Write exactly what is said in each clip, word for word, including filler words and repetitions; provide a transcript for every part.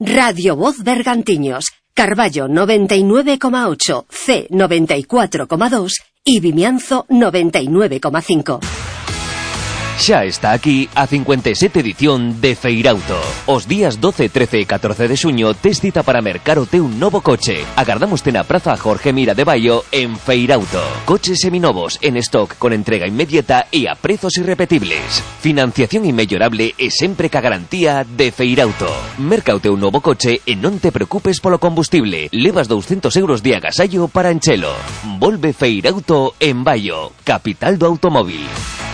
Radio Voz Bergantiños, Carballo noventa y nueve coma ocho, C noventa y cuatro coma dos y Vimianzo noventa y nueve coma cinco. Xa está aquí a cincuenta e sete edición de Feirauto. Os días doce, trece e catorce de xuño tes cita para mercar o teu novo coche. Agardámoste na Praza Jorge Mira de Baio en Feirauto. Coches seminovos en stock con entrega inmediata e a prezos irrepetibles. Financiación inmellorable e sempre ca garantía de Feirauto. Merca o teu novo coche e non te preocupes polo combustible. Levas doscientos euros de agasallo para enchelo. Volve Feirauto en Baio, capital do automóvil.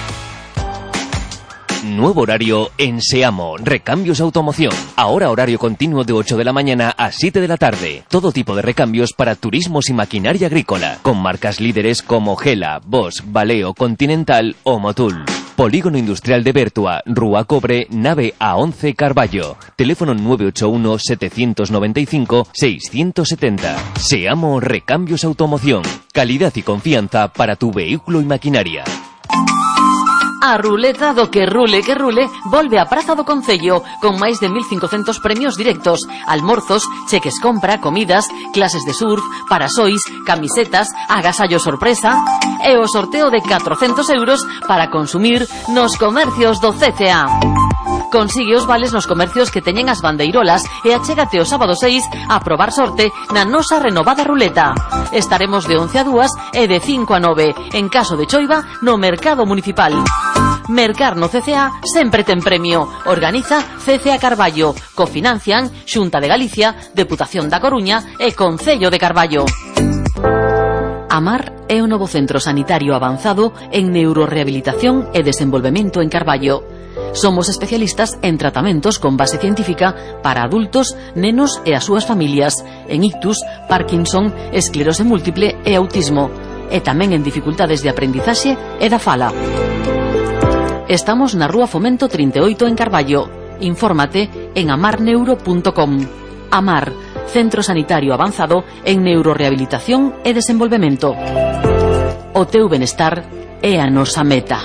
Nuevo horario en Seamo, Recambios Automoción. Ahora horario continuo de ocho de la mañana a siete de la tarde. Todo tipo de recambios para turismos y maquinaria agrícola, con marcas líderes como Gela, Bosch, Valeo, Continental o Motul. Polígono Industrial de Bertua, Rúa Cobre, nave A once Carballo. Teléfono nueve ocho uno, siete nueve cinco, seis siete cero. Seamo Recambios Automoción. Calidad y confianza para tu vehículo y maquinaria. A ruleta do que rule que rule volve a Praza do Concello con máis de mil cincocentos premios directos, almorzos, cheques compra, comidas, clases de surf, parasois, camisetas, agasallo sorpresa e o sorteo de catrocentos euros para consumir nos comercios do C C A. Consigue os vales nos comercios que teñen as bandeirolas e achégate o sábado seis a probar sorte na nosa renovada ruleta. Estaremos de once a dúas e de cinco a nove, en caso de choiva, no Mercado Municipal. Mercar no C C A sempre ten premio. Organiza C C A Carballo. Cofinancian Xunta de Galicia, Deputación da Coruña e Concello de Carballo. Amar é o novo centro sanitario avanzado en neurorehabilitación e desenvolvemento en Carballo. Somos especialistas en tratamentos con base científica para adultos, nenos e as súas familias, en ictus, Parkinson, esclerose múltiple e autismo, e tamén en dificultades de aprendizaxe e da fala. Estamos na Rúa Fomento trinta e oito en Carballo. Infórmate en amar neuro punto com. Amar, centro sanitario avanzado en neurorehabilitación e desenvolvemento. O teu benestar é a nosa meta.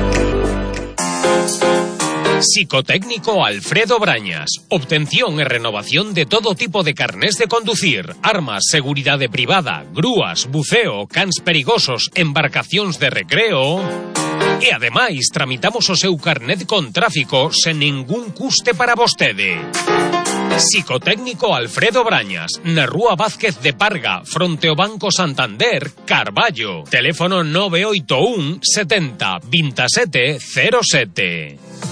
Psicotécnico Alfredo Brañas. Obtención e renovación de todo tipo de carnés de conducir, armas, seguridade privada, grúas, buceo, cans perigosos, embarcacións de recreo. E ademais tramitamos o seu carnet con tráfico sen ningún custe para vostede. Psicotécnico Alfredo Brañas, na Rúa Vázquez de Parga, fronte ao Banco Santander, Carballo. Teléfono nove oito un, setenta, veintisiete cero sete.